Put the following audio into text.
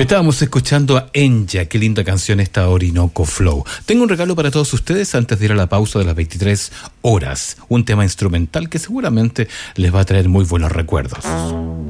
Estábamos escuchando a Enya, qué linda canción esta Orinoco Flow. Tengo un regalo para todos ustedes antes de ir a la pausa de las 23 horas. Un tema instrumental que seguramente les va a traer muy buenos recuerdos.